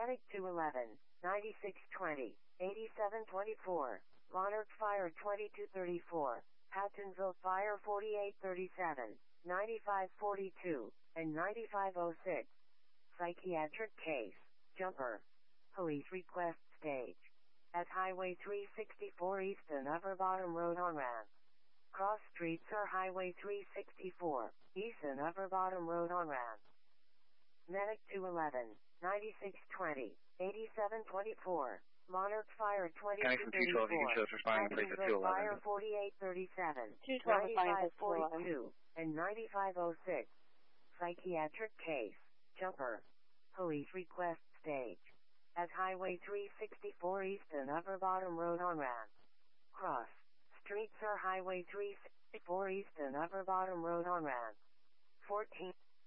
Medic 211, 9620, 8724, Monarch Fire 2234, Hattonville Fire 4837, 9542, and 9506. Psychiatric case, jumper. Police request stage. At Highway 364 East and Upper Bottom Road on-ramp. Cross streets are Highway 364, East and Upper Bottom Road on-ramp. Medic 211, 9620, 8724, Monarch Fire 2234, Hattonville Fire 4837, 9542, and 9506. Psychiatric case, jumper. Police request stage. At Highway 364 East and Upper Bottom Road on-ramp. Cross streets are Highway 364 East and Upper Bottom Road on-ramp. 14.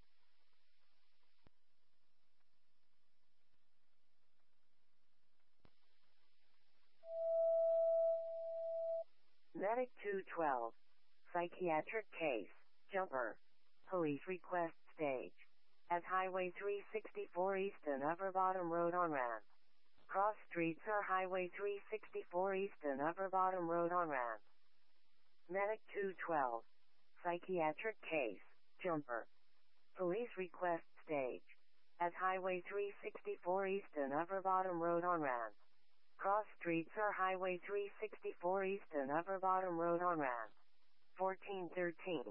Medic 212. Psychiatric case, jumper. Police request stage. At Highway 364 East and Upper Bottom Road on-ramp. Cross streets are Highway 364 East and Upper Bottom Road on-ramp. Medic 212. Psychiatric case, jumper. Police request stage. At Highway 364 East and Upper Bottom Road on-ramp. Cross streets are Highway 364 East and Upper Bottom Road on-ramp. 1413.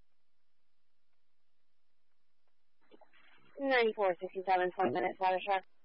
9467, 20 minutes, Ladder Shark.